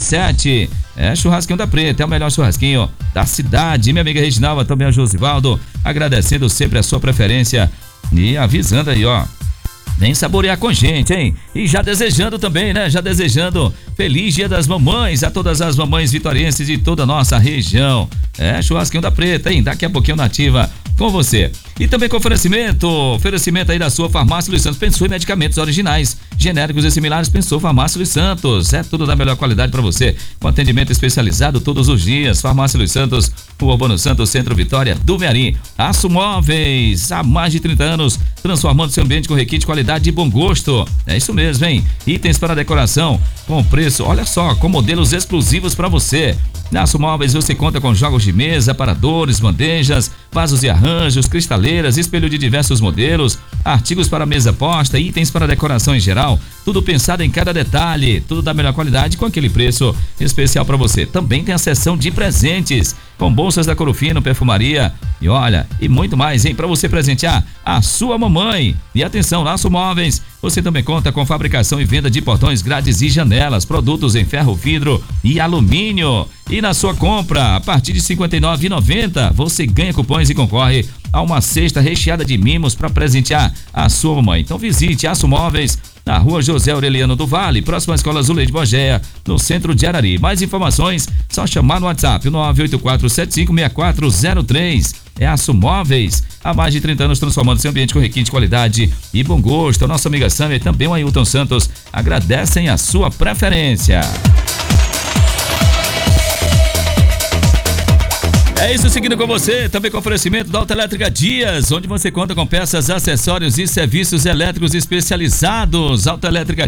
17. Churrasquinho da Preta, é o melhor churrasquinho da cidade. Minha amiga Reginalva, também a Josivaldo, agradecendo sempre a sua preferência e avisando aí, ó. Vem saborear com gente, hein? E já desejando também, né? Já desejando feliz Dia das Mamães a todas as mamães vitorienses de toda a nossa região. Churrasquinho da Preta, hein? Daqui a pouquinho nativa com você. E também com oferecimento aí da sua Farmácia Luiz Santos. Pensou em medicamentos originais, genéricos e similares, pensou Farmácia Luiz Santos. É tudo da melhor qualidade para você, com atendimento especializado todos os dias. Farmácia Luiz Santos, Rua Urbano Santos, Centro Vitória do Mearim. Aço Móveis, há mais de 30 anos, transformando seu ambiente com requinte, qualidade e bom gosto. É isso mesmo, hein? Itens para decoração, com preço, olha só, com modelos exclusivos para você. Na Aço Móveis você conta com jogos de mesa, aparadores, bandejas, vasos e arranjos, cristaleiras, espelho de diversos modelos, artigos para mesa posta, itens para decoração em geral, tudo pensado em cada detalhe, tudo da melhor qualidade com aquele preço especial para você. Também tem a seção de presentes, com bolsas da Corufino, perfumaria e olha, e muito mais, hein, para você presentear a sua mamãe. E atenção, na Aço Móveis você também conta com fabricação e venda de portões, grades e janelas, produtos em ferro, vidro e alumínio. E na sua compra, a partir de R$ 59,90, você ganha cupons e concorre a uma cesta recheada de mimos para presentear a sua mamãe. Então visite Aço Móveis, na Rua José Aureliano do Vale, próxima à Escola Zuleide Borgéia, no centro de Arari. Mais informações, só chamar no WhatsApp, 984756403. Aço Móveis, há mais de 30 anos transformando seu ambiente com requinte, qualidade e bom gosto. A nossa amiga Sâmia e também o Ailton Santos agradecem a sua preferência. É isso, seguindo com você, também com oferecimento da Autoelétrica Dias, onde você conta com peças, acessórios e serviços elétricos especializados. Autoelétrica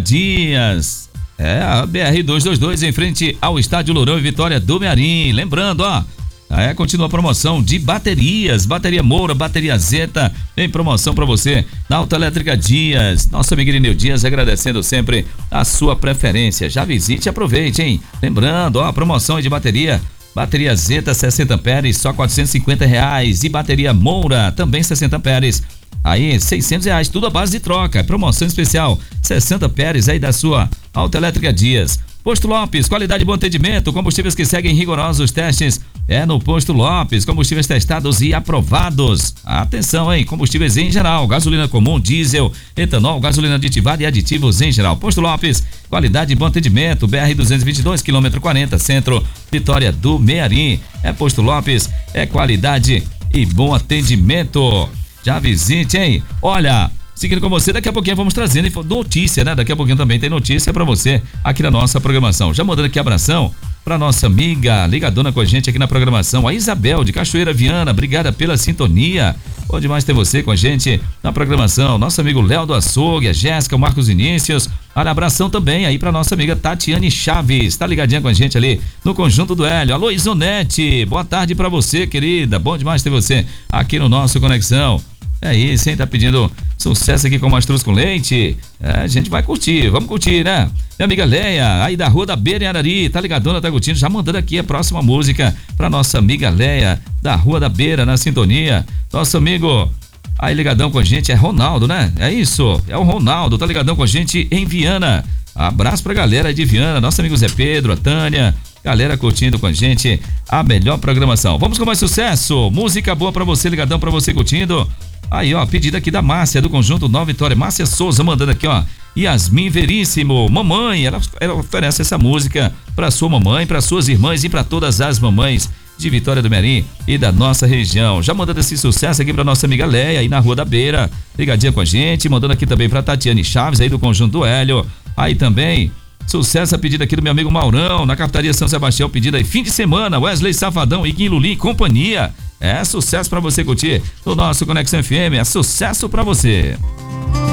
Dias, a BR-222 em frente ao Estádio Lourão e Vitória do Mearim. Lembrando, ó, continua a promoção de baterias, bateria Moura, bateria Zeta, em promoção para você na Autoelétrica Dias. Nosso amigo Irineu Dias agradecendo sempre a sua preferência. Já visite e aproveite, hein? Lembrando, ó, a promoção de bateria Zeta 60 amperes, só R$450. E bateria Moura, também 60 amperes, aí R$600, tudo à base de troca. Promoção especial 60 amperes aí da sua Autoelétrica Dias. Posto Lopes, qualidade e bom atendimento, combustíveis que seguem rigorosos testes. No Posto Lopes, combustíveis testados e aprovados. Atenção, hein? Combustíveis em geral, gasolina comum, diesel, etanol, gasolina aditivada e aditivos em geral. Posto Lopes, qualidade e bom atendimento, BR-222, quilômetro 40, centro, Vitória do Mearim. Posto Lopes, qualidade e bom atendimento. Já visite, hein? Olha, seguindo com você, daqui a pouquinho vamos trazendo notícia, né? Daqui a pouquinho também tem notícia pra você aqui na nossa programação. Já mandando aqui abração pra nossa amiga ligadona com a gente aqui na programação, a Isabel de Cachoeira Viana. Obrigada pela sintonia. Bom demais ter você com a gente na programação. Nosso amigo Léo do Açougue, a Jéssica, o Marcos Vinícius. Olha, abração também aí pra nossa amiga Tatiane Chaves, tá ligadinha com a gente ali no Conjunto do Hélio. Alô, Isonete, boa tarde pra você, querida. Bom demais ter você aqui no nosso Conexão. É isso, hein? Tá pedindo sucesso aqui com Mastruz com Leite. A gente vai curtir, vamos curtir, né? Minha amiga Leia, aí da Rua da Beira em Arari, tá ligadona, tá curtindo, já mandando aqui a próxima música pra nossa amiga Leia, da Rua da Beira, na sintonia. Nosso amigo aí ligadão com a gente é Ronaldo, né? É isso, é o Ronaldo, tá ligadão com a gente em Viana. Abraço pra galera aí de Viana, nosso amigo Zé Pedro, a Tânia, galera curtindo com a gente a melhor programação. Vamos com mais sucesso, música boa pra você, ligadão pra você curtindo. Aí, ó, pedido aqui da Márcia, do Conjunto Nova Vitória. Márcia Souza mandando aqui, ó. Yasmin Veríssimo, mamãe, ela oferece essa música pra sua mamãe, pra suas irmãs e pra todas as mamães de Vitória do Mearim e da nossa região. Já mandando esse sucesso aqui pra nossa amiga Leia, aí na Rua da Beira, ligadinha com a gente. Mandando aqui também pra Tatiane Chaves, aí do Conjunto do Hélio. Aí também, sucesso a pedido aqui do meu amigo Maurão, na Cafetaria São Sebastião, pedido aí, fim de semana, Wesley Safadão e Kim Lulim, companhia. Sucesso pra você curtir no nosso Conexão FM, sucesso pra você.